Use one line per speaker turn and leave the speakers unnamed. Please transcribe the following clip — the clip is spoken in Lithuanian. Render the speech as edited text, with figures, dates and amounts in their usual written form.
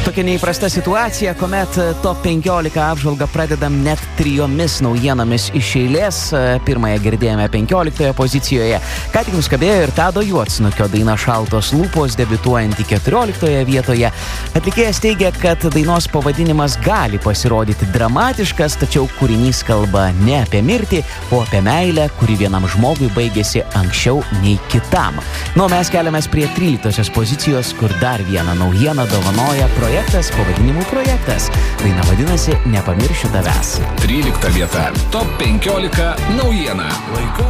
Tokia neįprasta situacija, kuomet top 15 apžvalgą pradedam net 3 naujienomis iš eilės. Pirmąją girdėjome 15 pozicijoje. Ką tik nuskambėjo ir Tado Juodsnukio daina Šaltos lūpos, debiutuojanti 14 vietoje. Atlikėjas teigia, kad dainos pavadinimas gali pasirodyti dramatiškas, tačiau kūrinys kalba ne apie mirtį, o apie meilę, kuri vienam žmogui baigėsi anksčiau nei kitam. Nu, mes keliamės prie 13 pozicijos, kur dar vieną naujieną dovanoja projektas pavadinimu Projektas. Daina vadinasi Nepamiršiu tavęs.
13 vieta. Top 15 naujiena.